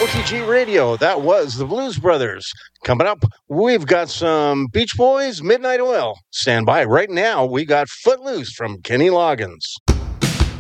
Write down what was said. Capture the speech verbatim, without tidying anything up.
O T G Radio. That was the Blues Brothers. Coming up, we've got some Beach Boys, Midnight Oil. Stand by. Right now, we got Footloose from Kenny Loggins.